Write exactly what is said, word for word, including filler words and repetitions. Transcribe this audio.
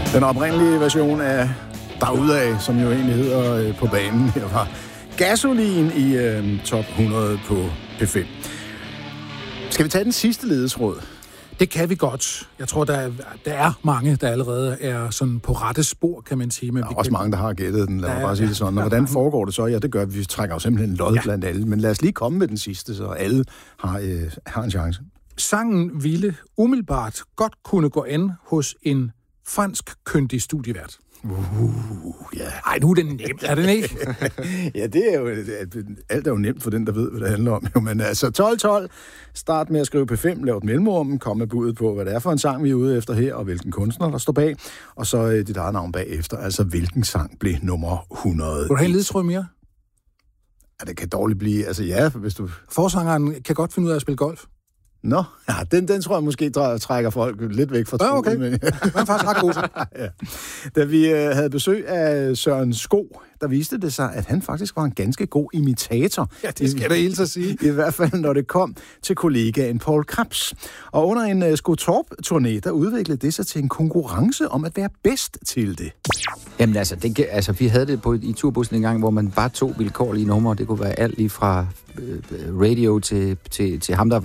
Den oprindelige version af Derudad, som jo egentlig hedder øh, På banen, her var Gasolin i øh, top hundrede på P fem. Skal vi tage den sidste ledesråd? Det kan vi godt. Jeg tror, der er, der er mange, der allerede er sådan på rette spor, kan man sige. Men der er vi også kan... mange, der har gættet den, lad mig bare sige det sådan. Og hvordan foregår det så? Ja, det gør vi. Vi trækker jo simpelthen lod ja. blandt alle. Men lad os lige komme med den sidste, så alle har, øh, har en chance. Sangen ville umiddelbart godt kunne gå ind hos en fransk kyndig studievært. Uh, ja. Ej, nu er den nemt, er den ikke? Ja, det er jo, alt er jo nemt for den, der ved, hvad det handler om. Jo, men altså tolv tolv, start med at skrive P fem, lav et mellemrum, kom med budet på, hvad det er for en sang, vi er ude efter her, og hvilken kunstner, der står bag, og så øh, dit eget navn bagefter, altså hvilken sang blev nummer hundrede. Vil du have en ledetråd mere? Ja, det kan dårligt blive, altså ja, hvis du... Forsangeren kan godt finde ud af at spille golf. Nå, ja, den, den tror jeg måske trækker folk lidt væk fra troen. Ja, okay. Men... Den er faktisk ret god. Ja. Da vi øh, havde besøg af Søren Sko, der viste det sig, at han faktisk var en ganske god imitator. Ja, det skal jeg da hilse at sige. I hvert fald, når det kom til kollegaen Paul Krebs. Og under en uh, Skotorp-turné, der udviklede det sig til en konkurrence om at være bedst til det. Jamen altså, det, altså vi havde det på, i turbussen en gang, hvor man bare tog vilkårlige numre. Det kunne være alt lige fra øh, radio til, til, til ham, der